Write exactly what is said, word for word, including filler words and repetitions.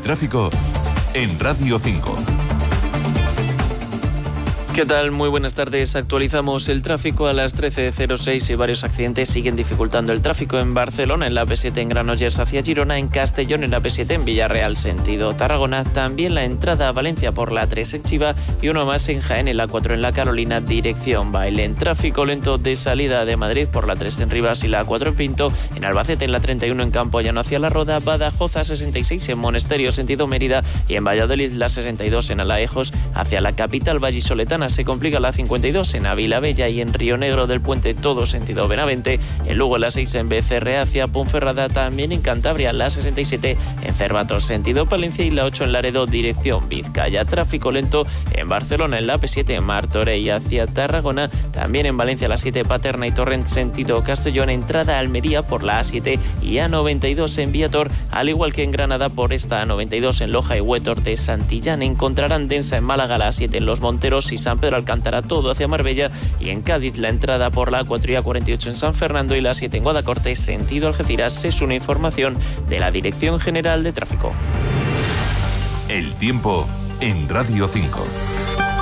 tráfico en Radio cinco. ¿Qué tal? Muy buenas tardes. Actualizamos el tráfico a las trece cero seis y varios accidentes siguen dificultando el tráfico en Barcelona, en la P siete en Granollers hacia Girona, en Castellón en la P siete en Villarreal sentido Tarragona, también la entrada a Valencia por la tres en Chiva y uno más en Jaén en la cuatro en la Carolina dirección Bailén. Tráfico lento de salida de Madrid por la tres en Rivas y la cuatro en Pinto, en Albacete en la treinta y uno en Campo Llano hacia La Roda, Badajoz a sesenta y seis en Monesterio sentido Mérida y en Valladolid la sesenta y dos en Alaejos hacia la capital vallisoletana. Se complica la cincuenta y dos en Avilabella y en Río Negro del Puente todo sentido Benavente, en Lugo la seis en Becerre hacia Ponferrada, también en Cantabria la sesenta y siete en Cervatos sentido Palencia y la ocho en Laredo dirección Vizcaya. Tráfico lento en Barcelona en la P siete en Martorell hacia Tarragona, también en Valencia la siete Paterna y Torrent sentido Castellón, entrada a Almería por la A siete y A noventa y dos en Viator, al igual que en Granada por esta A noventa y dos en Loja y Huétor de Santillán. Encontrarán densa en Málaga la A siete en Los Monteros y San Pedro Alcántara todo hacia Marbella, y en Cádiz la entrada por la A cuatro y A cuarenta y ocho en San Fernando y la siete en Guadacorte sentido Algeciras. Es una información de la Dirección General de Tráfico. El tiempo en Radio cinco.